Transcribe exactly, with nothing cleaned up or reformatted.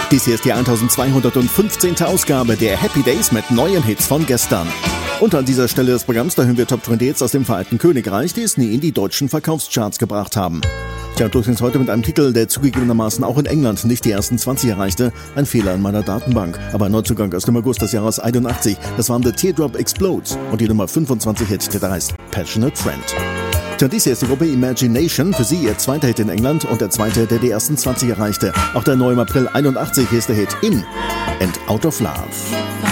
Dies hier ist die eintausendzweihundertfünfzehnte Ausgabe der Happy Days mit neuen Hits von gestern. Und an dieser Stelle des Programms, da hören wir Top zwanzig Hits aus dem Vereinigten Königreich, die es nie in die deutschen Verkaufscharts gebracht haben. Tja, durchgehend heute mit einem Titel, der zugegebenermaßen auch in England nicht die ersten zwanzig erreichte. Ein Fehler in meiner Datenbank. Aber ein Neuzugang aus dem August des Jahres einundachtzig. Das waren The Teardrop Explodes und die Nummer fünfundzwanzig Hit, der da heißt Passionate Friend. Tja, dies hier ist die Gruppe Imagination, für sie ihr zweiter Hit in England und der zweite, der die ersten zwanzig erreichte. Auch der neue im April einundachtzig, hier ist der Hit In and Out of Love.